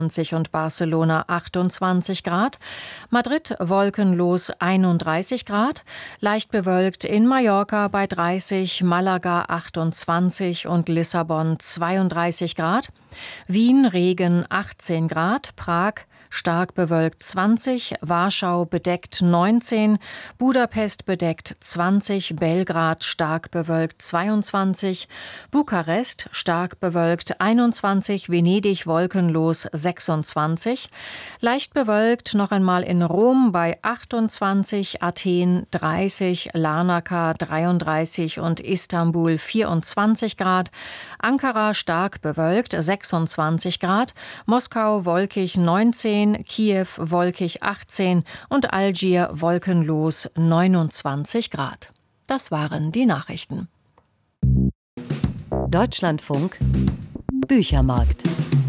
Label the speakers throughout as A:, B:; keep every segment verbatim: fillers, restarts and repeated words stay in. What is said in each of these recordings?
A: und Barcelona achtundzwanzig Grad, Madrid wolkenlos einunddreißig Grad, leicht bewölkt in Mallorca bei dreißig, Malaga achtundzwanzig und Lissabon zweiunddreißig Grad, Wien Regen achtzehn Grad, Prag stark bewölkt zwanzig, Warschau bedeckt neunzehn, Budapest bedeckt zwanzig, Belgrad stark bewölkt zweiundzwanzig, Bukarest stark bewölkt einundzwanzig, Venedig wolkenlos sechsundzwanzig, leicht bewölkt noch einmal in Rom bei achtundzwanzig, Athen dreißig, Larnaca dreiunddreißig und Istanbul vierundzwanzig Grad, Ankara stark bewölkt sechsundzwanzig Grad, Moskau wolkig neunzehn, Kiew wolkig achtzehn und Algier wolkenlos neunundzwanzig Grad. Das waren die Nachrichten.
B: Deutschlandfunk Büchermarkt.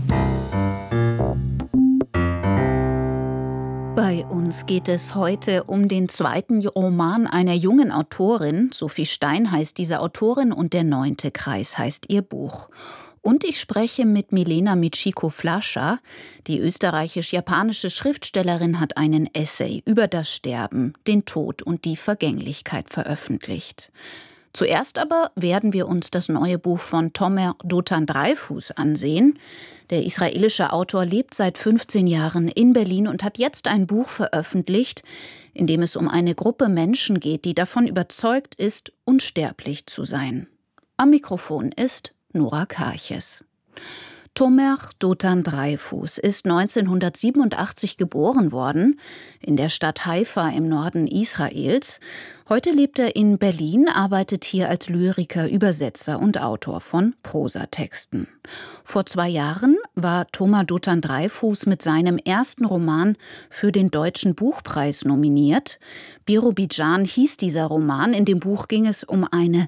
C: Bei uns geht es heute um den zweiten Roman einer jungen Autorin. Sophie Stein heißt diese Autorin und Der neunte Kreis heißt ihr Buch. Und ich spreche mit Milena Michiko-Flascha. Die österreichisch-japanische Schriftstellerin hat einen Essay über das Sterben, den Tod und die Vergänglichkeit veröffentlicht. Zuerst aber werden wir uns das neue Buch von Tomer Dotan Dreyfus ansehen. Der israelische Autor lebt seit fünfzehn Jahren in Berlin und hat jetzt ein Buch veröffentlicht, in dem es um eine Gruppe Menschen geht, die davon überzeugt ist, unsterblich zu sein. Am Mikrofon ist Nora Karches. Tomer Dotan Dreyfus ist neunzehnhundertsiebenundachtzig geboren worden, in der Stadt Haifa im Norden Israels. Heute lebt er in Berlin, arbeitet hier als Lyriker, Übersetzer und Autor von Prosatexten. Vor zwei Jahren war Tomer Dotan Dreyfus mit seinem ersten Roman für den Deutschen Buchpreis nominiert. Birobidschan hieß dieser Roman. In dem Buch ging es um eine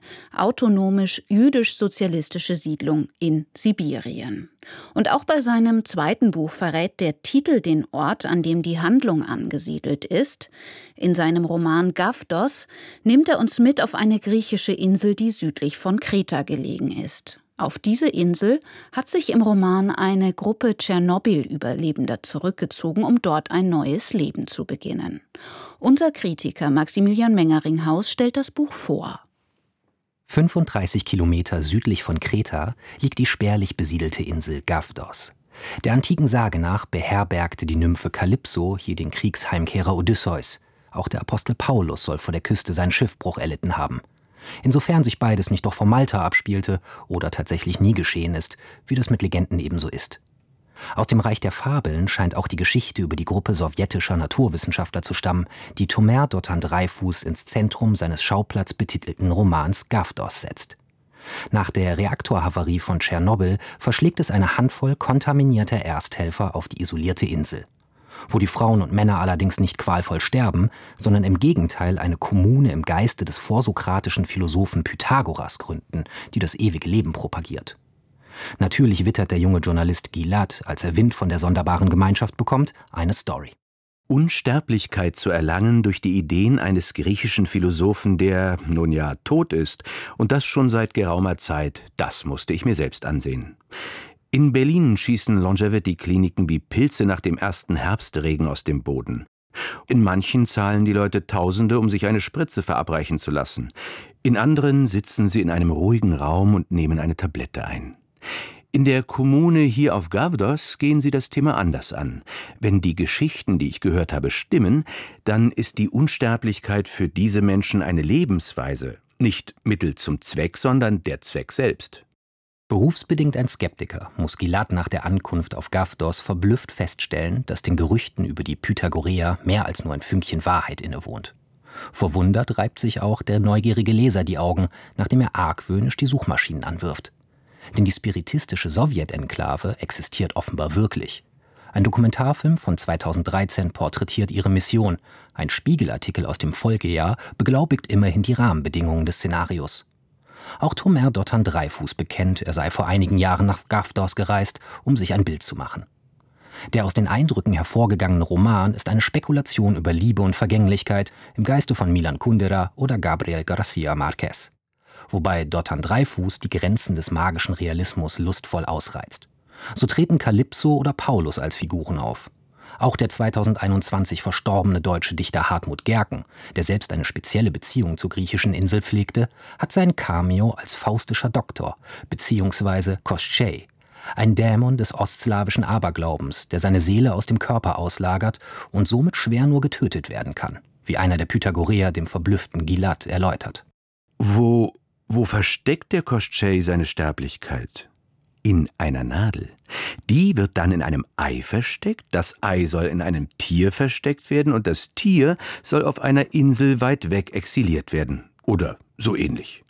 C: autonomisch-jüdisch-sozialistische Siedlung in Sibirien. Und auch bei seinem zweiten Buch verrät der Titel den Ort, an dem die Handlung angesiedelt ist. In seinem Roman Gavdos nimmt er uns mit auf eine griechische Insel, die südlich von Kreta gelegen ist. Auf diese Insel hat sich im Roman eine Gruppe Tschernobyl-Überlebender zurückgezogen, um dort ein neues Leben zu beginnen. Unser Kritiker Maximilian Mengeringhaus stellt das Buch vor.
D: fünfunddreißig Kilometer südlich von Kreta liegt die spärlich besiedelte Insel Gavdos. Der antiken Sage nach beherbergte die Nymphe Kalypso hier den Kriegsheimkehrer Odysseus. Auch der Apostel Paulus soll vor der Küste seinen Schiffbruch erlitten haben. Insofern sich beides nicht doch vor Malta abspielte oder tatsächlich nie geschehen ist, wie das mit Legenden ebenso ist. Aus dem Reich der Fabeln scheint auch die Geschichte über die Gruppe sowjetischer Naturwissenschaftler zu stammen, die Tomer Dotan Dreyfus ins Zentrum seines schauplatzbetitelten Romans Gavdos setzt. Nach der Reaktorhavarie von Tschernobyl verschlägt es eine Handvoll kontaminierter Ersthelfer auf die isolierte Insel. Wo die Frauen und Männer allerdings nicht qualvoll sterben, sondern im Gegenteil eine Kommune im Geiste des vorsokratischen Philosophen Pythagoras gründen, die das ewige Leben propagiert. Natürlich wittert der junge Journalist Gilad, als er Wind von der sonderbaren Gemeinschaft bekommt, eine Story.
E: Unsterblichkeit zu erlangen durch die Ideen eines griechischen Philosophen, der, nun ja, tot ist, und das schon seit geraumer Zeit, das musste ich mir selbst ansehen. In Berlin schießen Longevity-Kliniken wie Pilze nach dem ersten Herbstregen aus dem Boden. In manchen zahlen die Leute Tausende, um sich eine Spritze verabreichen zu lassen. In anderen sitzen sie in einem ruhigen Raum und nehmen eine Tablette ein. In der Kommune hier auf Gavdos gehen sie das Thema anders an. Wenn die Geschichten, die ich gehört habe, stimmen, dann ist die Unsterblichkeit für diese Menschen eine Lebensweise. Nicht Mittel zum Zweck, sondern der Zweck selbst.
D: Berufsbedingt ein Skeptiker, muss Gilad nach der Ankunft auf Gavdos verblüfft feststellen, dass den Gerüchten über die Pythagoreer mehr als nur ein Fünkchen Wahrheit innewohnt. Verwundert reibt sich auch der neugierige Leser die Augen, nachdem er argwöhnisch die Suchmaschinen anwirft. Denn die spiritistische Sowjet-Enklave existiert offenbar wirklich. Ein Dokumentarfilm von zweitausenddreizehn porträtiert ihre Mission. Ein Spiegelartikel aus dem Folgejahr beglaubigt immerhin die Rahmenbedingungen des Szenarios. Auch Tomer Dotan Dreyfus bekennt, er sei vor einigen Jahren nach Gavdos gereist, um sich ein Bild zu machen. Der aus den Eindrücken hervorgegangene Roman ist eine Spekulation über Liebe und Vergänglichkeit im Geiste von Milan Kundera oder Gabriel García Márquez. Wobei Dotan Dreyfus die Grenzen des magischen Realismus lustvoll ausreizt. So treten Calypso oder Paulus als Figuren auf. Auch der zweitausendeinundzwanzig verstorbene deutsche Dichter Hartmut Gerken, der selbst eine spezielle Beziehung zur griechischen Insel pflegte, hat sein Cameo als faustischer Doktor bzw. Koschei, ein Dämon des ostslawischen Aberglaubens, der seine Seele aus dem Körper auslagert und somit schwer nur getötet werden kann, wie einer der Pythagoreer dem verblüfften Gilad erläutert.
E: Wo, wo versteckt der Koschei seine Sterblichkeit? In einer Nadel. Die wird dann in einem Ei versteckt, das Ei soll in einem Tier versteckt werden und das Tier soll auf einer Insel weit weg exiliert werden. Oder so ähnlich.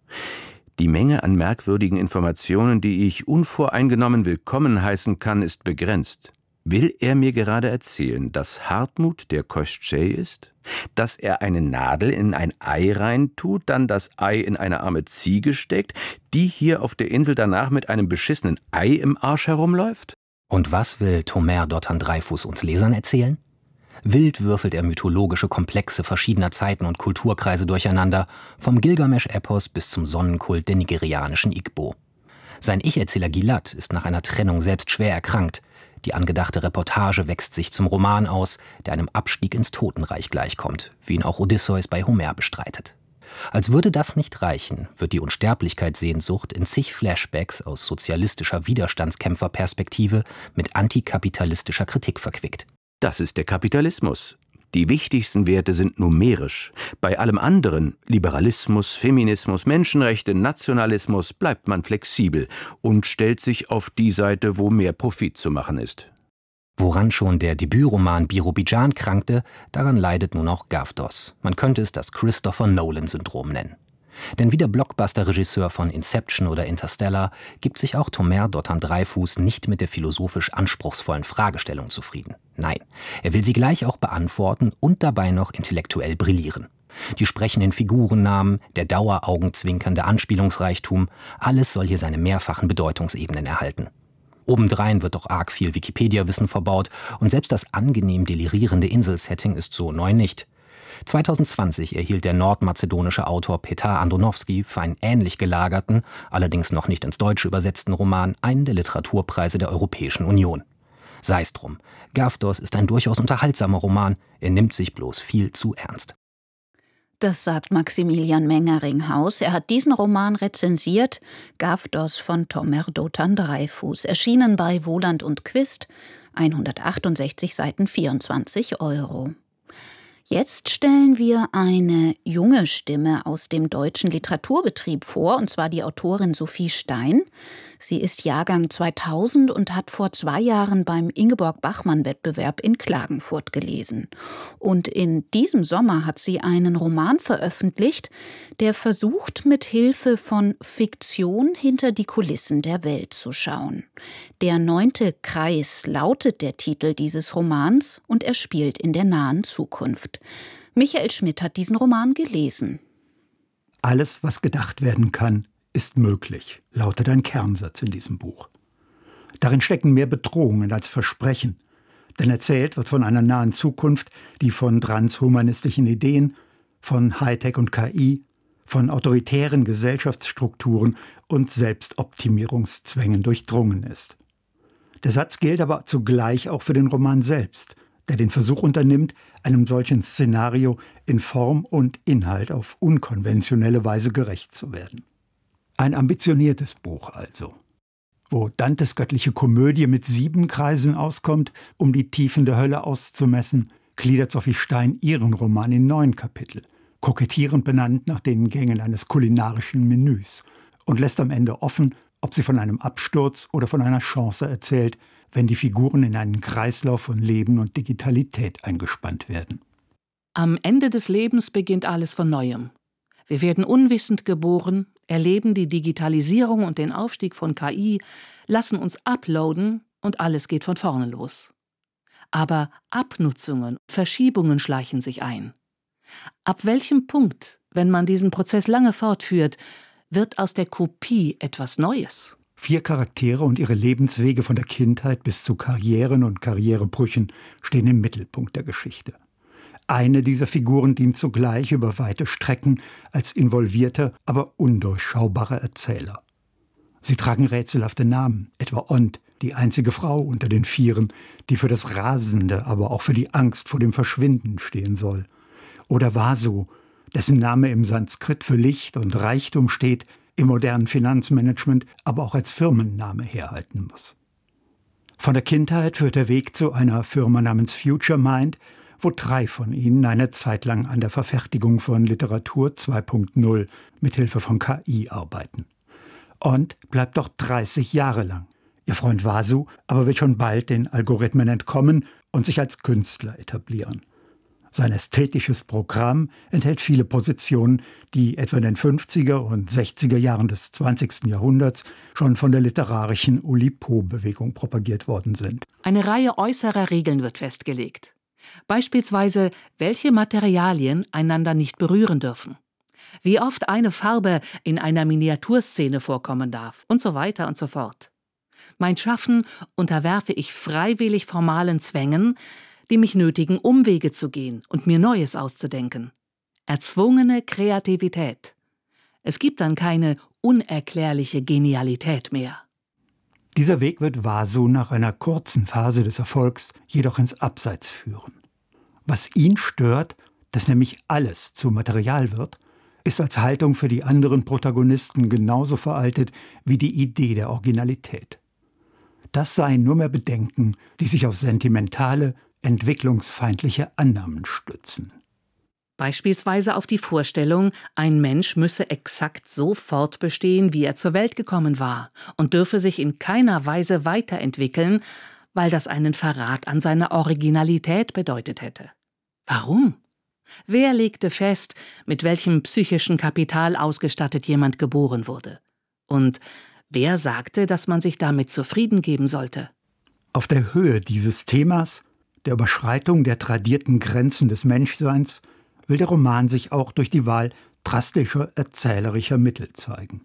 E: Die Menge an merkwürdigen Informationen, die ich unvoreingenommen willkommen heißen kann, ist begrenzt. Will er mir gerade erzählen, dass Hartmut der Koschei ist? Dass er eine Nadel in ein Ei reintut, dann das Ei in eine arme Ziege steckt, die hier auf der Insel danach mit einem beschissenen Ei im Arsch herumläuft?
D: Und was will Tomer Dothan Dreyfus uns Lesern erzählen? Wild würfelt er mythologische Komplexe verschiedener Zeiten und Kulturkreise durcheinander, vom Gilgamesch-Epos bis zum Sonnenkult der nigerianischen Igbo. Sein Ich-Erzähler Gilad ist nach einer Trennung selbst schwer erkrankt. Die angedachte Reportage wächst sich zum Roman aus, der einem Abstieg ins Totenreich gleichkommt, wie ihn auch Odysseus bei Homer bestreitet. Als würde das nicht reichen, wird die Unsterblichkeitssehnsucht in zig Flashbacks aus sozialistischer Widerstandskämpferperspektive mit antikapitalistischer Kritik verquickt.
E: Das ist der Kapitalismus. Die wichtigsten Werte sind numerisch. Bei allem anderen, Liberalismus, Feminismus, Menschenrechte, Nationalismus, bleibt man flexibel und stellt sich auf die Seite, wo mehr Profit zu machen ist.
D: Woran schon der Debütroman Birobidzjan krankte, daran leidet nun auch Gavdos. Man könnte es das Christopher-Nolan-Syndrom nennen. Denn wie der Blockbuster-Regisseur von Inception oder Interstellar gibt sich auch Tomer Dothan Dreyfus nicht mit der philosophisch anspruchsvollen Fragestellung zufrieden. Nein, er will sie gleich auch beantworten und dabei noch intellektuell brillieren. Die sprechenden Figurennamen, der daueraugenzwinkernde Anspielungsreichtum, alles soll hier seine mehrfachen Bedeutungsebenen erhalten. Obendrein wird doch arg viel Wikipedia-Wissen verbaut und selbst das angenehm delirierende Inselsetting ist so neu nicht. zweitausendzwanzig erhielt der nordmazedonische Autor Petar Andronowski für einen ähnlich gelagerten, allerdings noch nicht ins Deutsche übersetzten Roman einen der Literaturpreise der Europäischen Union. Sei's drum, Gavdos ist ein durchaus unterhaltsamer Roman, er nimmt sich bloß viel zu ernst.
C: Das sagt Maximilian Mengeringhaus. Er hat diesen Roman rezensiert, Gavdos von Tomer Dothan Dreyfus, erschienen bei Wohland und Quist, hundertachtundsechzig Seiten, vierundzwanzig Euro. Jetzt stellen wir eine junge Stimme aus dem deutschen Literaturbetrieb vor, und zwar die Autorin Sophie Stein. Sie ist Jahrgang zweitausend und hat vor zwei Jahren beim Ingeborg-Bachmann-Wettbewerb in Klagenfurt gelesen. Und in diesem Sommer hat sie einen Roman veröffentlicht, der versucht, mit Hilfe von Fiktion hinter die Kulissen der Welt zu schauen. Der neunte Kreis lautet der Titel dieses Romans und er spielt in der nahen Zukunft. Michael Schmidt hat diesen Roman gelesen.
F: Alles, was gedacht werden kann, ist möglich, lautet ein Kernsatz in diesem Buch. Darin stecken mehr Bedrohungen als Versprechen, denn erzählt wird von einer nahen Zukunft, die von transhumanistischen Ideen, von Hightech und K I, von autoritären Gesellschaftsstrukturen und Selbstoptimierungszwängen durchdrungen ist. Der Satz gilt aber zugleich auch für den Roman selbst, der den Versuch unternimmt, einem solchen Szenario in Form und Inhalt auf unkonventionelle Weise gerecht zu werden. Ein ambitioniertes Buch also, wo Dantes göttliche Komödie mit sieben Kreisen auskommt, um die Tiefen der Hölle auszumessen, gliedert Sophie Stein ihren Roman in neun Kapitel, kokettierend benannt nach den Gängen eines kulinarischen Menüs, und lässt am Ende offen, ob sie von einem Absturz oder von einer Chance erzählt, wenn die Figuren in einen Kreislauf von Leben und Digitalität eingespannt werden.
G: Am Ende des Lebens beginnt alles von Neuem. Wir werden unwissend geboren, erleben die Digitalisierung und den Aufstieg von K I, lassen uns uploaden und alles geht von vorne los. Aber Abnutzungen, Verschiebungen schleichen sich ein. Ab welchem Punkt, wenn man diesen Prozess lange fortführt, wird aus der Kopie etwas Neues?
F: Vier Charaktere und ihre Lebenswege von der Kindheit bis zu Karrieren und Karrierebrüchen stehen im Mittelpunkt der Geschichte. Eine dieser Figuren dient zugleich über weite Strecken als involvierter, aber undurchschaubarer Erzähler. Sie tragen rätselhafte Namen, etwa Ont, die einzige Frau unter den Vieren, die für das Rasende, aber auch für die Angst vor dem Verschwinden stehen soll. Oder Vasu, dessen Name im Sanskrit für Licht und Reichtum steht, im modernen Finanzmanagement aber auch als Firmenname herhalten muss. Von der Kindheit führt der Weg zu einer Firma namens Future Mind, wo drei von ihnen eine Zeit lang an der Verfertigung von Literatur zwei Punkt null mithilfe von K I arbeiten. Und bleibt doch dreißig Jahre lang. Ihr Freund Vasu aber will schon bald den Algorithmen entkommen und sich als Künstler etablieren. Sein ästhetisches Programm enthält viele Positionen, die etwa in den fünfziger und sechziger Jahren des zwanzigsten Jahrhunderts schon von der literarischen Oulipo-Bewegung propagiert worden sind.
G: Eine Reihe äußerer Regeln wird festgelegt. Beispielsweise, welche Materialien einander nicht berühren dürfen, wie oft eine Farbe in einer Miniaturszene vorkommen darf und so weiter und so fort. Mein Schaffen unterwerfe ich freiwillig formalen Zwängen, die mich nötigen, Umwege zu gehen und mir Neues auszudenken. Erzwungene Kreativität. Es gibt dann keine unerklärliche Genialität mehr.
F: Dieser Weg wird Vasu nach einer kurzen Phase des Erfolgs jedoch ins Abseits führen. Was ihn stört, dass nämlich alles zu Material wird, ist als Haltung für die anderen Protagonisten genauso veraltet wie die Idee der Originalität. Das seien nur mehr Bedenken, die sich auf sentimentale, entwicklungsfeindliche Annahmen stützen.
G: Beispielsweise auf die Vorstellung, ein Mensch müsse exakt so fortbestehen, wie er zur Welt gekommen war und dürfe sich in keiner Weise weiterentwickeln, weil das einen Verrat an seiner Originalität bedeutet hätte. Warum? Wer legte fest, mit welchem psychischen Kapital ausgestattet jemand geboren wurde? Und wer sagte, dass man sich damit zufrieden geben sollte?
F: Auf der Höhe dieses Themas, der Überschreitung der tradierten Grenzen des Menschseins, will der Roman sich auch durch die Wahl drastischer erzählerischer Mittel zeigen.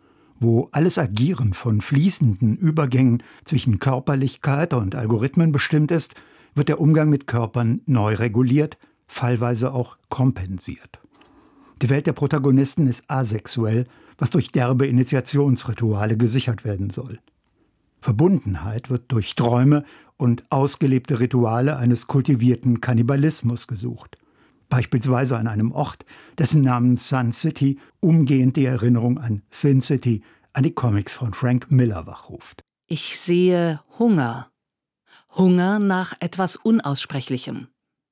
F: Wo alles Agieren von fließenden Übergängen zwischen Körperlichkeit und Algorithmen bestimmt ist, wird der Umgang mit Körpern neu reguliert, fallweise auch kompensiert. Die Welt der Protagonisten ist asexuell, was durch derbe Initiationsrituale gesichert werden soll. Verbundenheit wird durch Träume und ausgelebte Rituale eines kultivierten Kannibalismus gesucht. Beispielsweise an einem Ort, dessen Namen Sun City umgehend die Erinnerung an Sin City, an die Comics von Frank Miller wachruft.
G: Ich sehe Hunger. Hunger nach etwas Unaussprechlichem.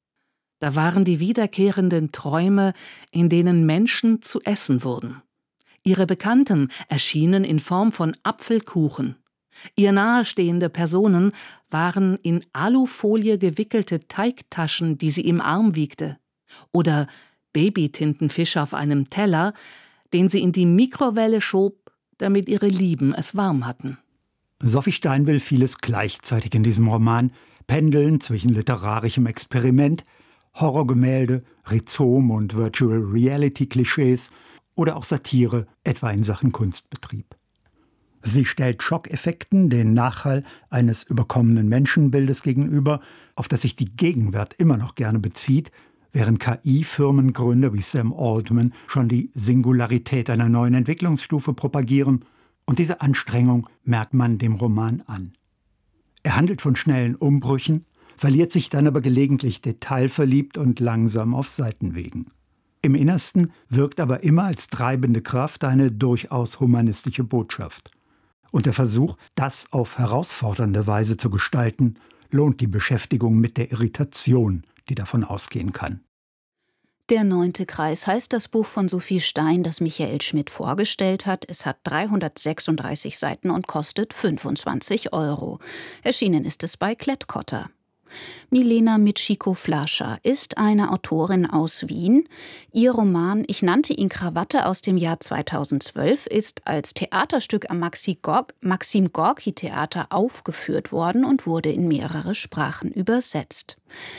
G: Da waren die wiederkehrenden Träume, in denen Menschen zu essen wurden. Ihre Bekannten erschienen in Form von Apfelkuchen. Ihr nahestehende Personen waren in Alufolie gewickelte Teigtaschen, die sie im Arm wiegte. Oder Babytintenfisch auf einem Teller, den sie in die Mikrowelle schob, damit ihre Lieben es warm hatten.
F: Sophie Stein will vieles gleichzeitig in diesem Roman, pendeln zwischen literarischem Experiment, Horrorgemälde, Rhizom und Virtual Reality Klischees oder auch Satire, etwa in Sachen Kunstbetrieb. Sie stellt Schockeffekten den Nachhall eines überkommenen Menschenbildes gegenüber, auf das sich die Gegenwart immer noch gerne bezieht, während K I-Firmengründer wie Sam Altman schon die Singularität einer neuen Entwicklungsstufe propagieren, und diese Anstrengung merkt man dem Roman an. Er handelt von schnellen Umbrüchen, verliert sich dann aber gelegentlich detailverliebt und langsam auf Seitenwegen. Im Innersten wirkt aber immer als treibende Kraft eine durchaus humanistische Botschaft. Und der Versuch, das auf herausfordernde Weise zu gestalten, lohnt die Beschäftigung mit der Irritation, die davon ausgehen kann.
C: Der neunte Kreis heißt das Buch von Sophie Stein, das Michael Schmidt vorgestellt hat. Es hat dreihundertsechsunddreißig Seiten und kostet fünfundzwanzig Euro. Erschienen ist es bei Klett-Cotta. Milena Mitschikow-Flascha ist eine Autorin aus Wien. Ihr Roman »Ich nannte ihn Krawatte« aus dem Jahr zweitausendzwölf ist als Theaterstück am Maxim Gorki Theater aufgeführt worden und wurde in mehrere Sprachen übersetzt.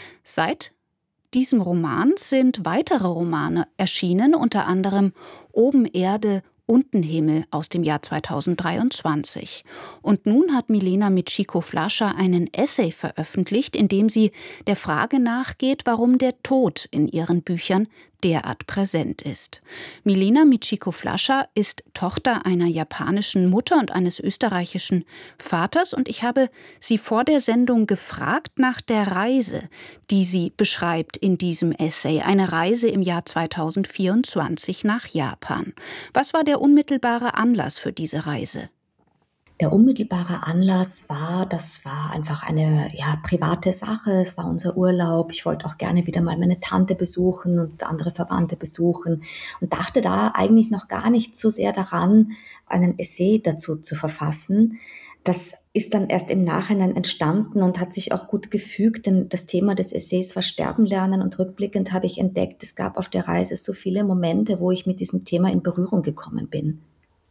C: Seit diesem Roman sind weitere Romane erschienen, unter anderem »Oben Erde, unten Himmel« aus dem Jahr zweitausenddreiundzwanzig. Und nun hat Milena Mitschikow-Flascha einen Essay veröffentlicht, in dem sie der Frage nachgeht, warum der Tod in ihren Büchern derart präsent ist. Milena Michiko-Flascher ist Tochter einer japanischen Mutter und eines österreichischen Vaters und ich habe sie vor der Sendung gefragt nach der Reise, die sie beschreibt in diesem Essay, eine Reise im Jahr zweitausendvierundzwanzig nach Japan. Was war der unmittelbare Anlass für diese Reise?
H: Der unmittelbare Anlass war, das war einfach eine ja, private Sache, es war unser Urlaub. Ich wollte auch gerne wieder mal meine Tante besuchen und andere Verwandte besuchen und dachte da eigentlich noch gar nicht so sehr daran, einen Essay dazu zu verfassen. Das ist dann erst im Nachhinein entstanden und hat sich auch gut gefügt, denn das Thema des Essays war Sterben lernen und rückblickend habe ich entdeckt, es gab auf der Reise so viele Momente, wo ich mit diesem Thema in Berührung gekommen bin.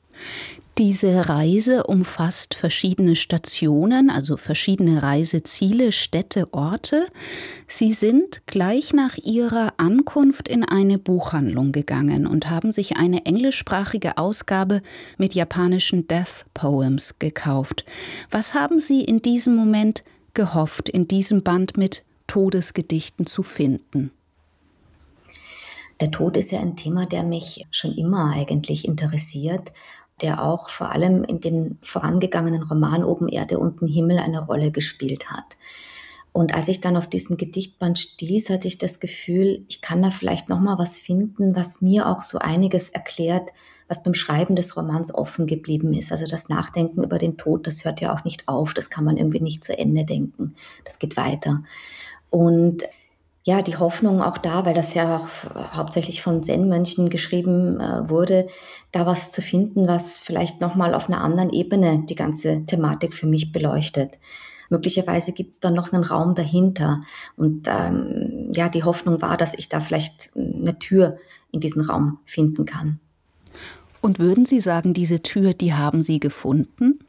C: Diese Reise umfasst verschiedene Stationen, also verschiedene Reiseziele, Städte, Orte. Sie sind gleich nach ihrer Ankunft in eine Buchhandlung gegangen und haben sich eine englischsprachige Ausgabe mit japanischen Death Poems gekauft. Was haben Sie in diesem Moment gehofft, in diesem Band mit Todesgedichten zu finden?
H: Der Tod ist ja ein Thema, der mich schon immer eigentlich interessiert, der auch vor allem in dem vorangegangenen Roman Oben Erde, unten Himmel eine Rolle gespielt hat. Und als ich dann auf diesen Gedichtband stieß, hatte ich das Gefühl, ich kann da vielleicht noch mal was finden, was mir auch so einiges erklärt, was beim Schreiben des Romans offen geblieben ist. Also das Nachdenken über den Tod, das hört ja auch nicht auf, das kann man irgendwie nicht zu Ende denken, das geht weiter. Und ja, die Hoffnung auch da, weil das ja auch hauptsächlich von Zen-Mönchen geschrieben äh, wurde, da was zu finden, was vielleicht nochmal auf einer anderen Ebene die ganze Thematik für mich beleuchtet. Möglicherweise gibt es dann noch einen Raum dahinter. Und ähm, ja, die Hoffnung war, dass ich da vielleicht eine Tür in diesen Raum finden kann.
C: Und würden Sie sagen, diese Tür, die haben Sie gefunden?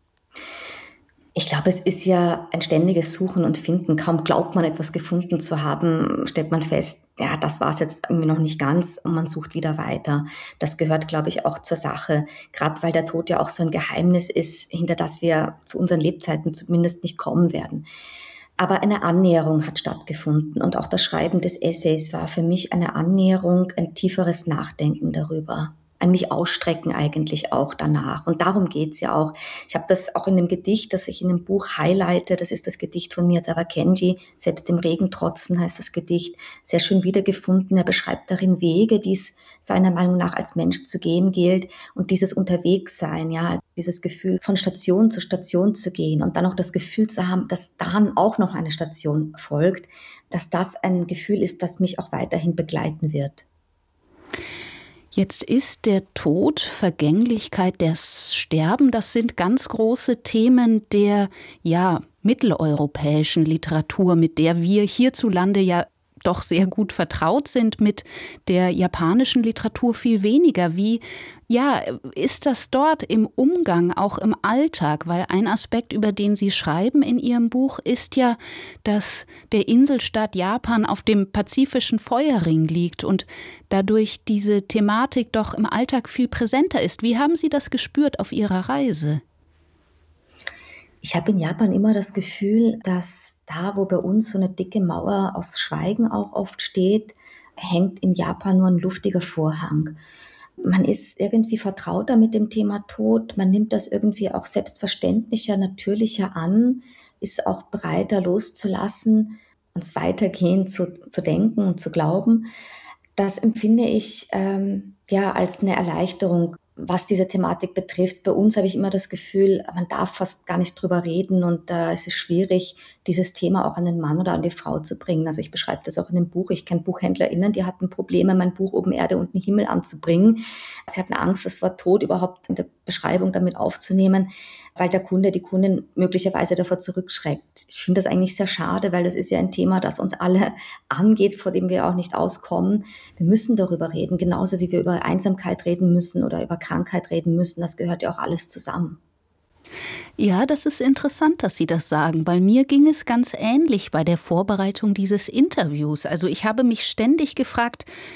H: Ich glaube, es ist ja ein ständiges Suchen und Finden. Kaum glaubt man, etwas gefunden zu haben, stellt man fest, ja, das war es jetzt irgendwie noch nicht ganz und man sucht wieder weiter. Das gehört, glaube ich, auch zur Sache, gerade weil der Tod ja auch so ein Geheimnis ist, hinter das wir zu unseren Lebzeiten zumindest nicht kommen werden. Aber eine Annäherung hat stattgefunden und auch das Schreiben des Essays war für mich eine Annäherung, ein tieferes Nachdenken darüber. An mich ausstrecken eigentlich auch danach. Und darum geht's ja auch. Ich habe das auch in dem Gedicht, das ich in dem Buch highlighte, das ist das Gedicht von Miyazawa Kenji, Selbst dem Regen trotzen heißt das Gedicht, sehr schön wiedergefunden. Er beschreibt darin Wege, die es seiner Meinung nach als Mensch zu gehen gilt und dieses Unterwegssein, ja, dieses Gefühl von Station zu Station zu gehen und dann auch das Gefühl zu haben, dass dann auch noch eine Station folgt, dass das ein Gefühl ist, das mich auch weiterhin begleiten wird.
C: Jetzt ist der Tod, Vergänglichkeit, das Sterben, das sind ganz große Themen der ja, mitteleuropäischen Literatur, mit der wir hierzulande ja doch sehr gut vertraut sind, mit der japanischen Literatur viel weniger. Wie ja, ist das dort im Umgang, auch im Alltag? Weil ein Aspekt, über den Sie schreiben in Ihrem Buch, ist ja, dass der Inselstaat Japan auf dem pazifischen Feuerring liegt und dadurch diese Thematik doch im Alltag viel präsenter ist. Wie haben Sie das gespürt auf Ihrer Reise?
H: Ich habe in Japan immer das Gefühl, dass da, wo bei uns so eine dicke Mauer aus Schweigen auch oft steht, hängt in Japan nur ein luftiger Vorhang. Man ist irgendwie vertrauter mit dem Thema Tod, man nimmt das irgendwie auch selbstverständlicher, natürlicher an, ist auch bereiter loszulassen, ans Weitergehen zu, zu denken und zu glauben. Das empfinde ich ähm, ja als eine Erleichterung. Was diese Thematik betrifft, bei uns habe ich immer das Gefühl, man darf fast gar nicht drüber reden und äh, es ist schwierig, dieses Thema auch an den Mann oder an die Frau zu bringen. Also ich beschreibe das auch in dem Buch. Ich kenne BuchhändlerInnen, die hatten Probleme, mein Buch Oben Erde, unten Himmel anzubringen. Sie hatten Angst, das Wort Tod überhaupt in der Beschreibung damit aufzunehmen, weil der Kunde, die Kundin möglicherweise davor zurückschreckt. Ich finde das eigentlich sehr schade, weil das ist ja ein Thema, das uns alle angeht, vor dem wir auch nicht auskommen. Wir müssen darüber reden, genauso wie wir über Einsamkeit reden müssen oder über Krankheit reden müssen. Das gehört ja auch alles zusammen.
C: Ja, das ist interessant, dass Sie das sagen. Bei mir ging es ganz ähnlich bei der Vorbereitung dieses Interviews. Also ich habe mich ständig gefragt,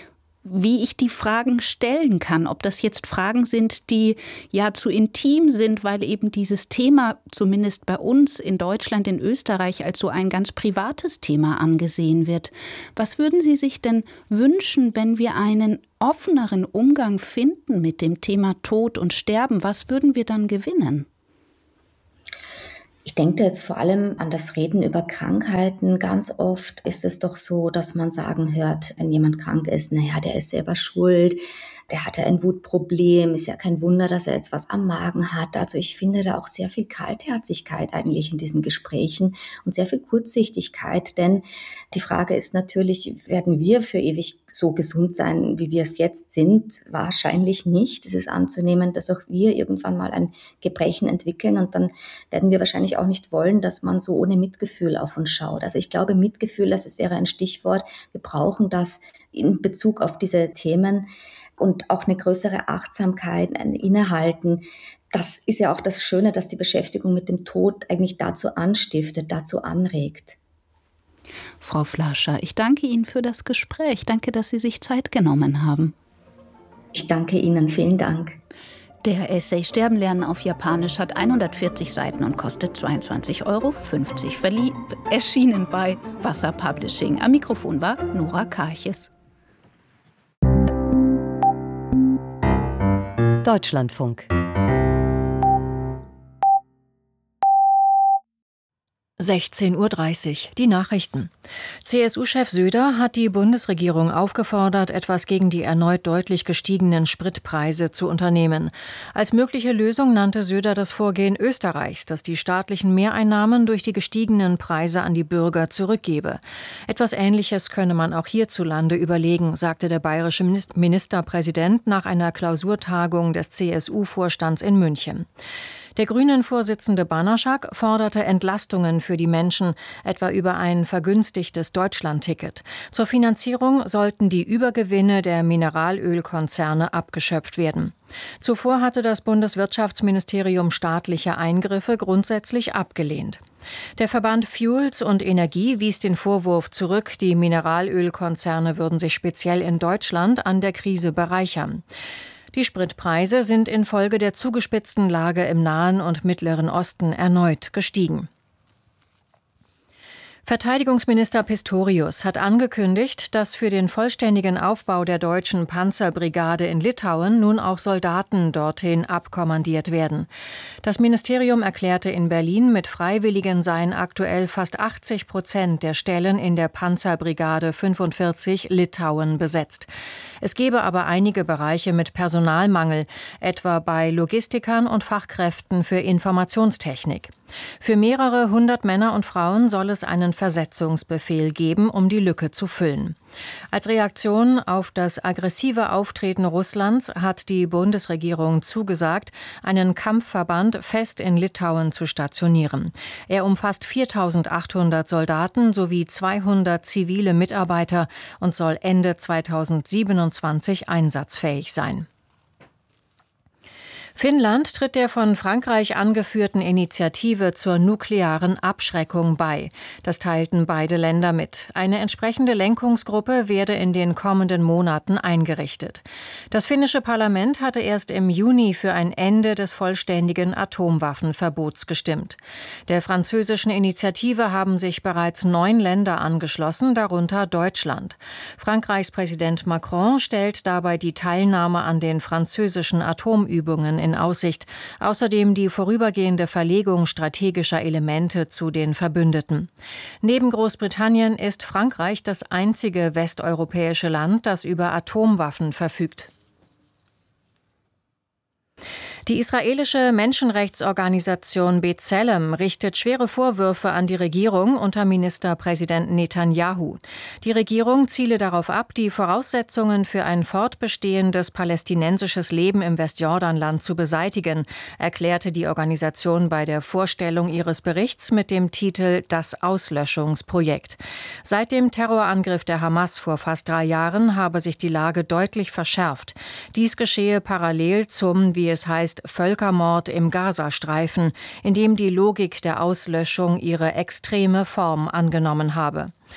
C: wie ich die Fragen stellen kann. Ob das jetzt Fragen sind, die ja zu intim sind, weil eben dieses Thema, zumindest bei uns in Deutschland, in Österreich, als so ein ganz privates Thema angesehen wird. Was würden Sie sich denn wünschen, wenn wir einen offeneren Umgang finden mit dem Thema Tod und Sterben? Was würden wir dann gewinnen?
H: Ich denke jetzt vor allem an das Reden über Krankheiten. Ganz oft ist es doch so, dass man sagen hört, wenn jemand krank ist, naja, der ist selber schuld, der hatte ein Wutproblem, ist ja kein Wunder, dass er jetzt was am Magen hat. Also ich finde da auch sehr viel Kaltherzigkeit eigentlich in diesen Gesprächen und sehr viel Kurzsichtigkeit, denn die Frage ist natürlich, werden wir für ewig so gesund sein, wie wir es jetzt sind? Wahrscheinlich nicht. Es ist anzunehmen, dass auch wir irgendwann mal ein Gebrechen entwickeln und dann werden wir wahrscheinlich auch nicht wollen, dass man so ohne Mitgefühl auf uns schaut. Also ich glaube, Mitgefühl, das wäre ein Stichwort. Wir brauchen das in Bezug auf diese Themen und auch eine größere Achtsamkeit, ein Innehalten. Das ist ja auch das Schöne, dass die Beschäftigung mit dem Tod eigentlich dazu anstiftet, dazu anregt.
C: Frau Flascher, ich danke Ihnen für das Gespräch. Danke, dass Sie sich Zeit genommen haben.
H: Ich danke Ihnen. Vielen Dank.
C: Der Essay Sterben lernen auf Japanisch hat hundertvierzig Seiten und kostet zweiundzwanzig Euro fünfzig. Verlie- erschienen bei Wasser Publishing. Am Mikrofon war Nora Karches.
B: Deutschlandfunk.
A: sechzehn Uhr dreißig, die Nachrichten. C S U-Chef Söder hat die Bundesregierung aufgefordert, etwas gegen die erneut deutlich gestiegenen Spritpreise zu unternehmen. Als mögliche Lösung nannte Söder das Vorgehen Österreichs, das die staatlichen Mehreinnahmen durch die gestiegenen Preise an die Bürger zurückgebe. Etwas Ähnliches könne man auch hierzulande überlegen, sagte der bayerische Ministerpräsident nach einer Klausurtagung des C S U-Vorstands in München. Der Grünen-Vorsitzende Banaschak forderte Entlastungen für die Menschen, etwa über ein vergünstigtes Deutschlandticket. Zur Finanzierung sollten die Übergewinne der Mineralölkonzerne abgeschöpft werden. Zuvor hatte das Bundeswirtschaftsministerium staatliche Eingriffe grundsätzlich abgelehnt. Der Verband Fuels und Energie wies den Vorwurf zurück, die Mineralölkonzerne würden sich speziell in Deutschland an der Krise bereichern. Die Spritpreise sind infolge der zugespitzten Lage im Nahen und Mittleren Osten erneut gestiegen. Verteidigungsminister Pistorius hat angekündigt, dass für den vollständigen Aufbau der deutschen Panzerbrigade in Litauen nun auch Soldaten dorthin abkommandiert werden. Das Ministerium erklärte in Berlin, mit Freiwilligen seien aktuell fast achtzig Prozent der Stellen in der Panzerbrigade fünfundvierzig Litauen besetzt. Es gebe aber einige Bereiche mit Personalmangel, etwa bei Logistikern und Fachkräften für Informationstechnik. Für mehrere hundert Männer und Frauen soll es einen Versetzungsbefehl geben, um die Lücke zu füllen. Als Reaktion auf das aggressive Auftreten Russlands hat die Bundesregierung zugesagt, einen Kampfverband fest in Litauen zu stationieren. Er umfasst viertausendachthundert Soldaten sowie zweihundert zivile Mitarbeiter und soll Ende zweitausendsiebenundzwanzig einsatzfähig sein. Finnland tritt der von Frankreich angeführten Initiative zur nuklearen Abschreckung bei. Das teilten beide Länder mit. Eine entsprechende Lenkungsgruppe werde in den kommenden Monaten eingerichtet. Das finnische Parlament hatte erst im Juni für ein Ende des vollständigen Atomwaffenverbots gestimmt. Der französischen Initiative haben sich bereits neun Länder angeschlossen, darunter Deutschland. Frankreichs Präsident Macron stellt dabei die Teilnahme an den französischen Atomübungen in Aussicht, außerdem die vorübergehende Verlegung strategischer Elemente zu den Verbündeten. Neben Großbritannien ist Frankreich das einzige westeuropäische Land, das über Atomwaffen verfügt. Die israelische Menschenrechtsorganisation B'Tselem richtet schwere Vorwürfe an die Regierung unter Ministerpräsident Netanyahu. Die Regierung ziele darauf ab, die Voraussetzungen für ein fortbestehendes palästinensisches Leben im Westjordanland zu beseitigen, erklärte die Organisation bei der Vorstellung ihres Berichts mit dem Titel »Das Auslöschungsprojekt«. Seit dem Terrorangriff der Hamas vor fast drei Jahren habe sich die Lage deutlich verschärft. Dies geschehe parallel zum, wie es heißt, Völkermord im Gazastreifen, in dem die Logik der Auslöschung ihre extreme Form angenommen habe.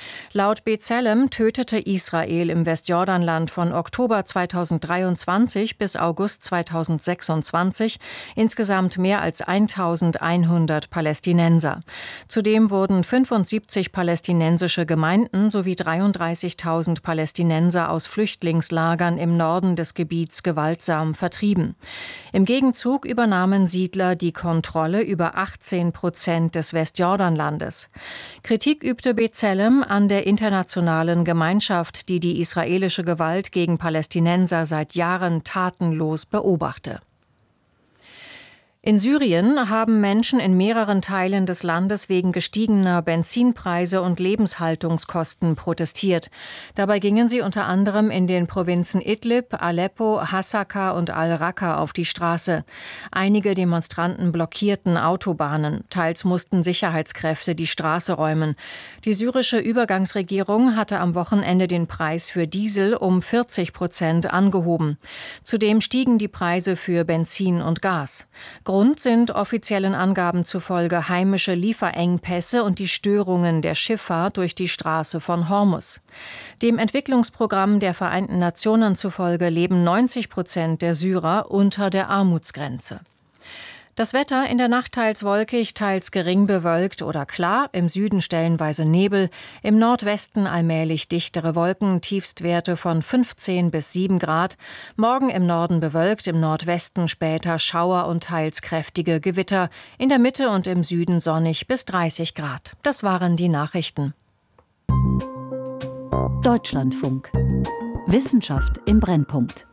A: Laut B'Tselem tötete Israel im Westjordanland von Oktober zweitausenddreiundzwanzig bis August zweitausendsechsundzwanzig insgesamt mehr als eintausendeinhundert Palästinenser. Zudem wurden fünfundsiebzig palästinensische Gemeinden sowie dreiunddreißigtausend Palästinenser aus Flüchtlingslagern im Norden des Gebiets gewaltsam vertrieben. Im Gegenzug übernahmen Siedler die Kontrolle über achtzehn Prozent des Westjordanlandes. Kritik übte B'Tselem an der internationalen Gemeinschaft, die die israelische Gewalt gegen Palästinenser seit Jahren tatenlos beobachte. In Syrien haben Menschen in mehreren Teilen des Landes wegen gestiegener Benzinpreise und Lebenshaltungskosten protestiert. Dabei gingen sie unter anderem in den Provinzen Idlib, Aleppo, Hasaka und Al-Raqqa auf die Straße. Einige Demonstranten blockierten Autobahnen. Teils mussten Sicherheitskräfte die Straße räumen. Die syrische Übergangsregierung hatte am Wochenende den Preis für Diesel um vierzig Prozent angehoben. Zudem stiegen die Preise für Benzin und Gas. Grund sind offiziellen Angaben zufolge heimische Lieferengpässe und die Störungen der Schifffahrt durch die Straße von Hormuz. Dem Entwicklungsprogramm der Vereinten Nationen zufolge leben neunzig Prozent der Syrer unter der Armutsgrenze. Das Wetter in der Nacht teils wolkig, teils gering bewölkt oder klar, im Süden stellenweise Nebel, im Nordwesten allmählich dichtere Wolken, Tiefstwerte von fünfzehn bis sieben Grad, morgen im Norden bewölkt, im Nordwesten später Schauer und teils kräftige Gewitter, in der Mitte und im Süden sonnig bis dreißig Grad. Das waren die Nachrichten.
B: Deutschlandfunk. Wissenschaft im Brennpunkt.